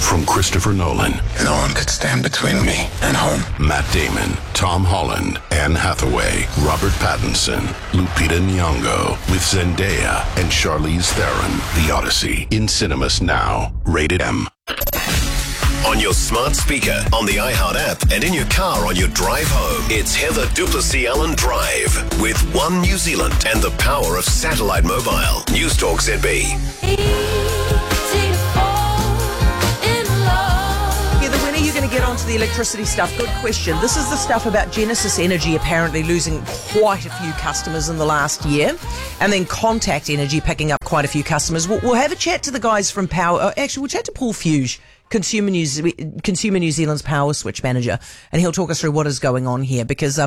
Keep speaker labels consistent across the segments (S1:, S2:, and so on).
S1: from Christopher Nolan.
S2: No one could stand between me and home.
S1: Matt Damon, Tom Holland, Anne Hathaway, Robert Pattinson, Lupita Nyong'o, with Zendaya and Charlize Theron. The Odyssey, in cinemas now. Rated M.
S3: On your smart speaker, on the iHeart app, and in your car on your drive home. It's Heather Duplessis-Allen Drive with One New Zealand and the power of satellite mobile. News Talk ZB.
S4: When are you going to get onto the electricity stuff? Good question. This is the stuff about Genesis Energy apparently losing quite a few customers in the last year, and then Contact Energy picking up quite a few customers. We'll have a chat to the guys from Power. Actually, we'll chat to Paul Fuge, Consumer New Zealand's Power Switch Manager, and he'll talk us through what is going on here. Because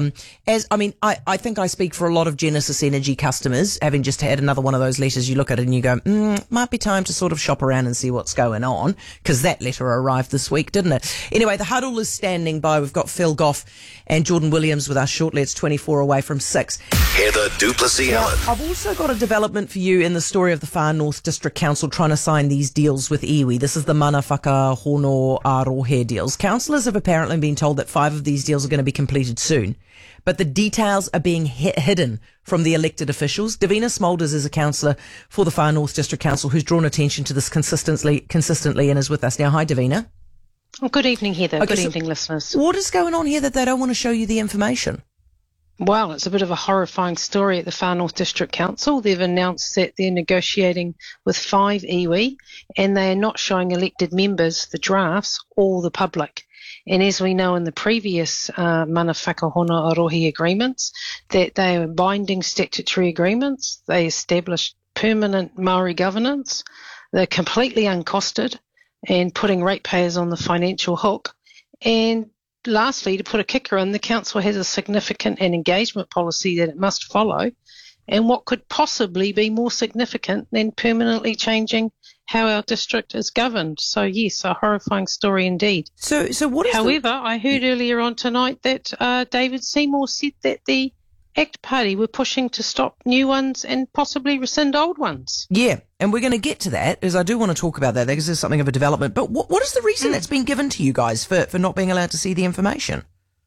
S4: I think I speak for a lot of Genesis Energy customers, having just had another one of those letters. You look at it and you go, might be time to sort of shop around and see what's going on, because that letter arrived this week, didn't it? Anyway, the huddle is standing by. We've got Phil Goff and Jordan Williams with us shortly. It's 24 away from 6.
S3: Heather Duplessis-Allen.
S4: I've also got a development for you in the story of the Far North District Council trying to sign these deals with iwi. This is the Mana Whakahono Arohe deals. Councillors have apparently been told that 5 of these deals are going to be completed soon, but the details are being hidden from the elected officials. Davina Smulders is a councillor for the Far North District Council who's drawn attention to this consistently and is with us now. Hi, Davina.
S5: Well, good evening, Heather.
S4: Okay,
S5: good evening, listeners.
S4: What is going on here that they don't want to show you the information?
S5: Well, it's a bit of a horrifying story at the Far North District Council. They've announced that they're negotiating with 5 iwi, and they are not showing elected members the drafts or the public. And as we know in the previous Mana Whakahono Arohi agreements, that they are binding statutory agreements. They established permanent Maori governance. They're completely uncosted and putting ratepayers on the financial hook. And lastly, to put a kicker in, the council has a significant and engagement policy that it must follow, and what could possibly be more significant than permanently changing how our district is governed. So yes, a horrifying story indeed.
S4: So what is
S5: However, I heard earlier on tonight that David Seymour said that the ACT Party were pushing to stop new ones and possibly rescind old ones.
S4: Yeah, and we're going to get to that, as I do want to talk about that, because there's something of a development. But what is the reason that's been given to you guys for not being allowed to see the information?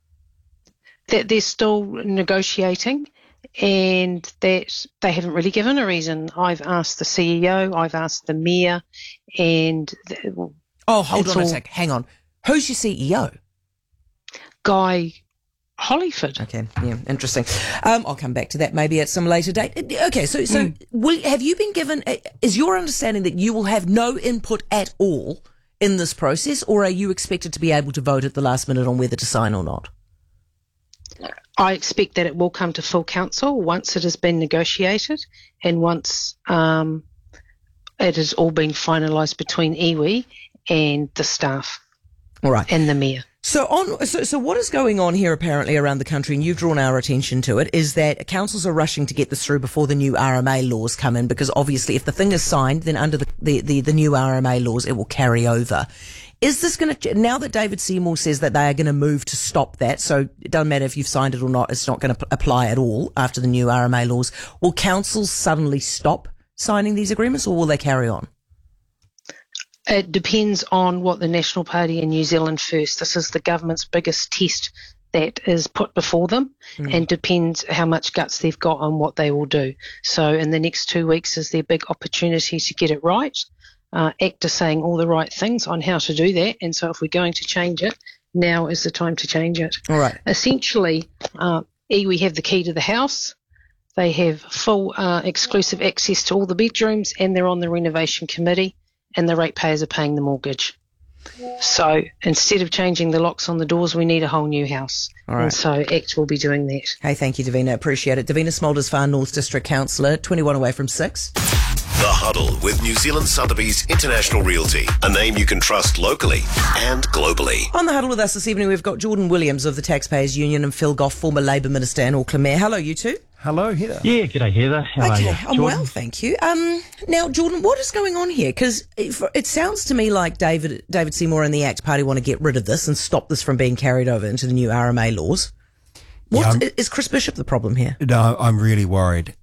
S5: That they're still negotiating and that they haven't really given a reason. I've asked the CEO, I've asked the mayor, and...
S4: hold on a sec. Hang on. Who's your CEO?
S5: Guy Hollyford.
S4: Okay, yeah, interesting. I'll come back to that maybe at some later date. Okay, so have you been given, is your understanding that you will have no input at all in this process, or are you expected to be able to vote at the last minute on whether to sign or not?
S5: I expect that it will come to full council once it has been negotiated and once it has all been finalised between iwi and the staff.
S4: All right.
S5: And the mayor.
S4: So what is going on here apparently around the country, and you've drawn our attention to it, is that councils are rushing to get this through before the new RMA laws come in, because obviously if the thing is signed, then under the new RMA laws, it will carry over. Is this going to, now that David Seymour says that they are going to move to stop that, so it doesn't matter if you've signed it or not, it's not going to apply at all after the new RMA laws, will councils suddenly stop signing these agreements, or will they carry on?
S5: It depends on what the National Party in New Zealand First, this is the government's biggest test that is put before them, and depends how much guts they've got on what they will do. So in the next 2 weeks is their big opportunity to get it right. ACT is saying all the right things on how to do that, and so if we're going to change it, now is the time to change it.
S4: All right.
S5: Essentially, iwi have the key to the house. They have full exclusive access to all the bedrooms, and they're on the renovation committee, and the ratepayers are paying the mortgage. So instead of changing the locks on the doors, we need a whole new house. All right. And so ACT will be doing that.
S4: Hey, thank you, Davina. Appreciate it. Davina Smulders, Far North District Councillor, 21 away from 6.
S3: The Huddle with New Zealand Sotheby's International Realty, a name you can trust locally and globally.
S4: On the Huddle with us this evening, we've got Jordan Williams of the Taxpayers Union and Phil Goff, former Labour Minister in Auckland Mayor. Hello, you two.
S6: Hello, Heather.
S7: Yeah, g'day, Heather. How are you?
S4: I'm well, thank you. Now, Jordan, what is going on here? Because it sounds to me like David Seymour and the ACT Party want to get rid of this and stop this from being carried over into the new RMA laws. Is Chris Bishop the problem here?
S6: No, I'm really worried.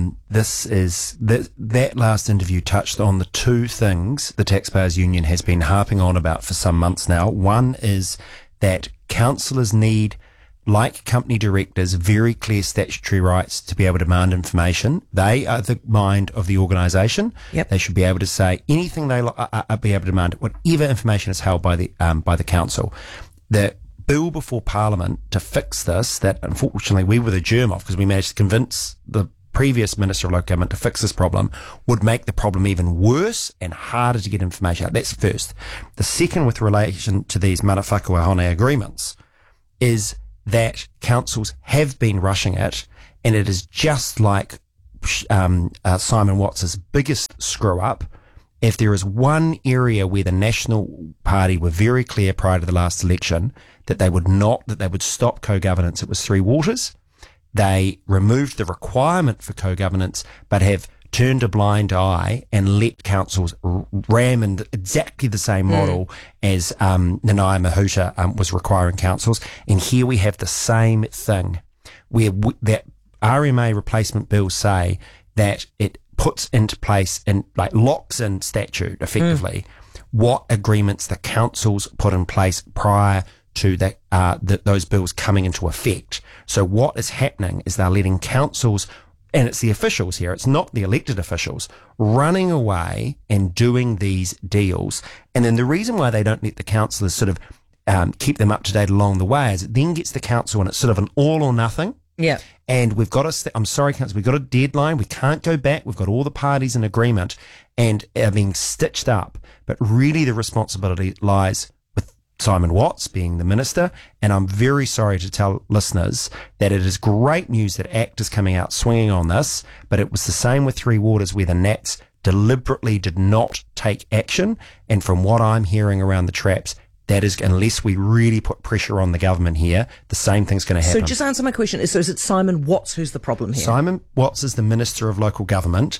S6: That last interview touched on the two things the Taxpayers Union has been harping on about for some months now. One is that councillors need, like company directors, very clear statutory rights to be able to demand information. They are the mind of the organisation.
S4: Yep.
S6: They should be able to say anything they be able to demand, whatever information is held by the council. The bill before Parliament to fix this, that unfortunately we were the germ of because we managed to convince the previous Minister of Local Government to fix this problem, would make the problem even worse and harder to get information out. That's first. The second, with relation to these mana whakaua hone agreements, is that councils have been rushing it, and it is just like Simon Watts' biggest screw up. If there is one area where the National Party were very clear prior to the last election that they would stop co-governance, it was Three Waters. They removed the requirement for co-governance, but have turned a blind eye and let councils ram in exactly the same model as Nanaia Mahuta was requiring councils. And here we have the same thing, where that RMA replacement bills say that it puts into place and locks in statute effectively what agreements the councils put in place prior to those bills coming into effect. So what is happening is they're letting councils, and it's the officials here, it's not the elected officials, running away and doing these deals. And then the reason why they don't let the councillors sort of keep them up to date along the way is it then gets the council and it's sort of an all or nothing.
S4: Yeah.
S6: And we've got I'm sorry, council, we've got a deadline. We can't go back. We've got all the parties in agreement and are being stitched up. But really the responsibility lies with Simon Watts being the minister. And I'm very sorry to tell listeners that it is great news that ACT is coming out swinging on this, but it was the same with Three Waters, where the Nats deliberately did not take action. And from what I'm hearing around the traps, that is, unless we really put pressure on the government here, the same thing's going to happen.
S4: So just answer my question. So is it Simon Watts who's the problem here?
S6: Simon Watts is the Minister of Local Government,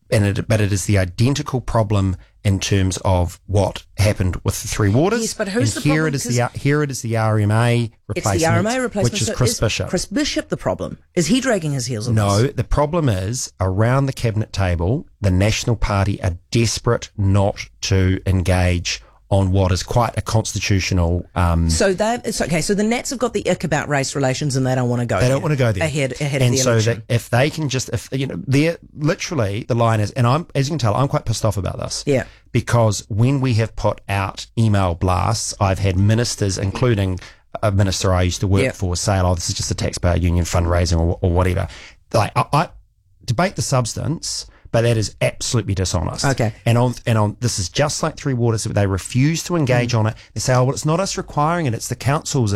S6: but it is the identical problem in terms of what happened with the Three Waters.
S4: Yes, but who's the
S6: here
S4: problem?
S6: Here it is the RMA replacement.
S4: It's the RMA replacement,
S6: which is
S4: so
S6: Chris Bishop.
S4: Chris Bishop the problem? Is he dragging his heels on
S6: No,
S4: this?
S6: the problem is around the cabinet table, the National Party are desperate not to engage on what is quite a constitutional.
S4: So the Nats have got the ick about race relations, and they don't want to go.
S6: They don't want to go there
S4: ahead of the
S6: and so
S4: election.
S6: that if they can they're literally the line is, and as you can tell, I'm quite pissed off about this.
S4: Yeah.
S6: Because when we have put out email blasts, I've had ministers, including a minister I used to work for, say, "Oh, this is just a taxpayer union fundraising or whatever." Like I debate the substance, but that is absolutely dishonest.
S4: Okay.
S6: And on this is just like Three Waters. They refuse to engage on it. They say, "Oh, well, it's not us requiring it. It's the councils."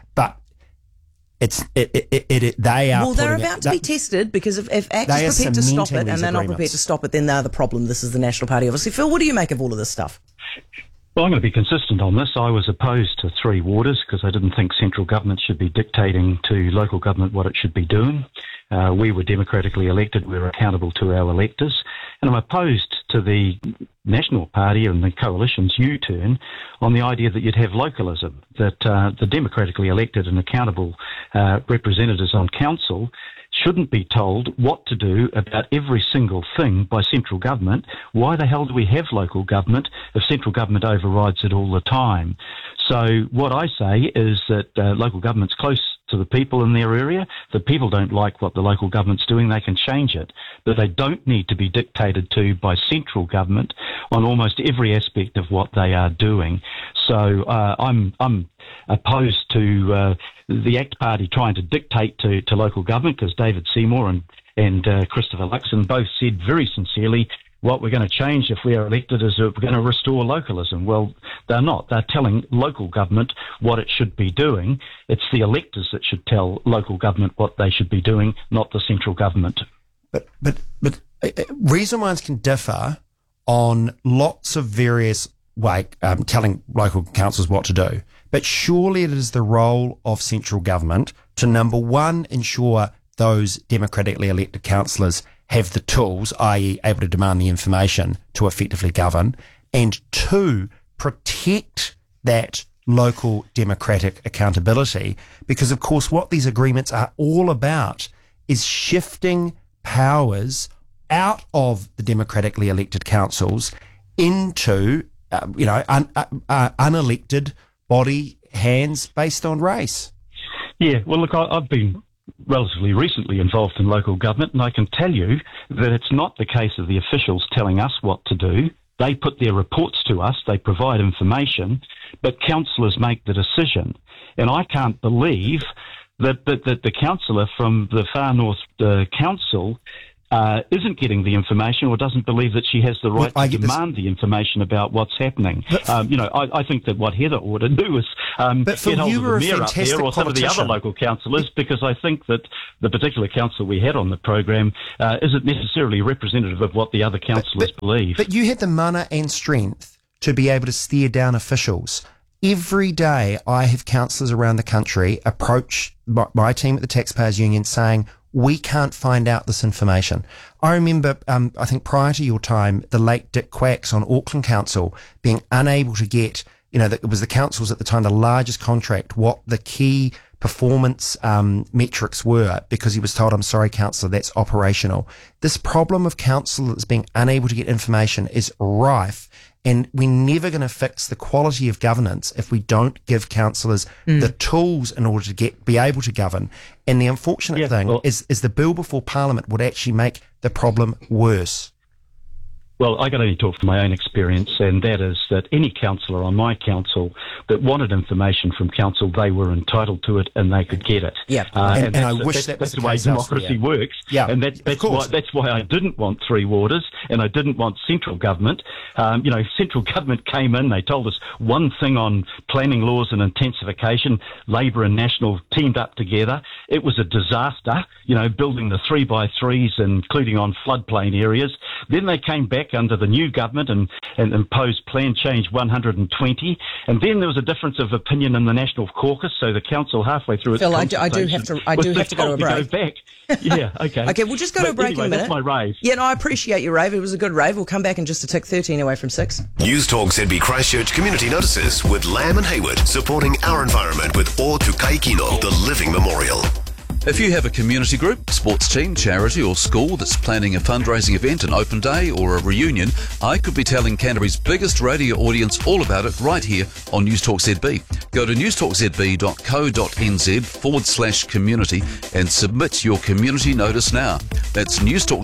S6: They are.
S4: Well, they're about to be tested, because if ACT is prepared to stop it and they're not prepared to stop it, then they're the problem. This is the National Party, obviously. Phil, what do you make of all of this stuff?
S7: Well, I'm going to be consistent on this. I was opposed to Three Waters because I didn't think central government should be dictating to local government what it should be doing. We were democratically elected. We were accountable to our electors. And I'm opposed to the National Party and the coalition's U-turn on the idea that you'd have localism, that the democratically elected and accountable representatives on council shouldn't be told what to do about every single thing by central government. Why the hell do we have local government if central government overrides it all the time? So what I say is that local government's close to the people in their area. The people don't like what the local government's doing, they can change it. But they don't need to be dictated to by central government on almost every aspect of what they are doing. So I'm opposed to the ACT Party trying to dictate to local government, because David Seymour and Christopher Luxon both said very sincerely, what we're going to change if we are elected is that we're going to restore localism. Well, they're not. They're telling local government what it should be doing. It's the electors that should tell local government what they should be doing, not the central government.
S6: But reason ones can differ on lots of various telling local councils what to do. But surely it is the role of central government to, number one, ensure those democratically elected councillors have the tools, i.e. able to demand the information to effectively govern, and two, protect that local democratic accountability, because of course what these agreements are all about is shifting powers out of the democratically elected councils into unelected body hands based on race.
S7: Yeah, well, look, I've been relatively recently involved in local government, and I can tell you that it's not the case of the officials telling us what to do. They put their reports to us, they provide information, but councillors make the decision. And I can't believe that the councillor from the Far North Council isn't getting the information or doesn't believe that she has the right to demand the information about what's happening. I think that what Heather ought to do is get hold of the mayor up there or some of the other local councillors, because I think that the particular council we had on the program isn't necessarily representative of what the other councillors believe.
S6: But you had the mana and strength to be able to steer down officials. Every day I have councillors around the country approach my team at the Taxpayers Union saying, we can't find out this information. I remember, I think prior to your time, the late Dick Quacks on Auckland Council being unable to get, it was the councils at the time, the largest contract, what the key performance metrics were, because he was told, I'm sorry, councillor, that's operational. This problem of councillors being unable to get information is rife, and we're never going to fix the quality of governance if we don't give councillors the tools in order to be able to govern. And the unfortunate thing is the bill before Parliament would actually make the problem worse.
S7: Well, I can only talk from my own experience, and that is that any councillor on my council that wanted information from council, they were entitled to it and they could get it.
S6: Yeah, and I wish that was
S7: the way democracy works.
S6: Yeah,
S7: and that's why I didn't want three warders, and I didn't want central government. Central government came in, they told us one thing on planning laws and intensification. Labor and National teamed up together. It was a disaster, building the 3x3s, including on floodplain areas. Then they came back under the new government and imposed Plan Change 120, and then there was a difference of opinion in the National Caucus, so the council halfway through its
S4: Phil, I do have to go to a break.
S7: Go back. Yeah, okay.
S4: Okay, we'll just go to a break in a minute.
S7: That's my rave.
S4: Yeah, no, I appreciate your rave. It was a good rave. We'll come back in just a tick, 13 away from 6.
S3: News Talk ZB Christchurch Community Notices with Lamb and Hayward, supporting our environment with O Tukai Kino, the Living Memorial.
S8: If you have a community group, sports team, charity or school that's planning a fundraising event, an open day or a reunion, I could be telling Canterbury's biggest radio audience all about it right here on News Talk ZB. Go to newstalkzb.co.nz/community and submit your community notice now. That's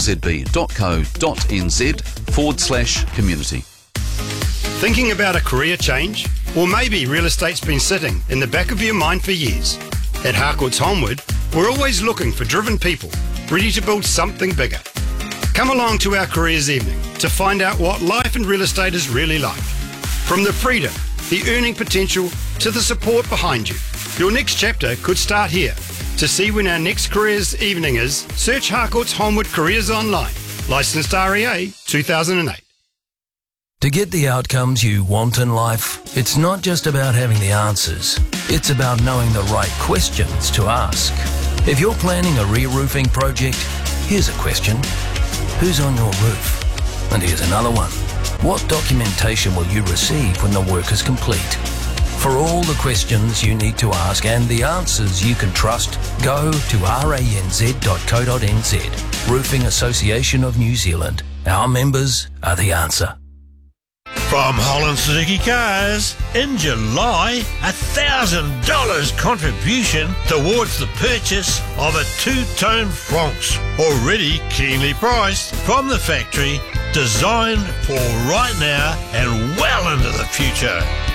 S8: newstalkzb.co.nz/community.
S9: Thinking about a career change? Or maybe real estate's been sitting in the back of your mind for years. At Harcourts Holmwood, we're always looking for driven people, ready to build something bigger. Come along to our careers evening to find out what life in real estate is really like. From the freedom, the earning potential, to the support behind you. Your next chapter could start here. To see when our next careers evening is, search Harcourts Holmwood Careers online. Licensed REA 2008.
S10: To get the outcomes you want in life, it's not just about having the answers. It's about knowing the right questions to ask. If you're planning a re-roofing project, here's a question. Who's on your roof? And here's another one. What documentation will you receive when the work is complete? For all the questions you need to ask and the answers you can trust, go to ranz.co.nz. Roofing Association of New Zealand. Our members are the answer.
S11: From Holland Suzuki Cars, in July, $1,000 contribution towards the purchase of a two-tone Francs, already keenly priced from the factory, designed for right now and well into the future.